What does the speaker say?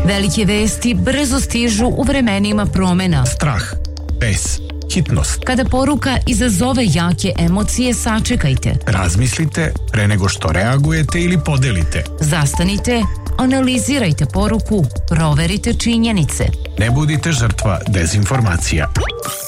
Velike vesti brzo stižu u vremenima promena. Strah, bes, hitnost. Kada poruka izazove jake emocije, sačekajte. Razmislite pre nego što reagujete ili podelite. Zastanite, analizirajte poruku, proverite činjenice. Ne budite žrtva dezinformacija.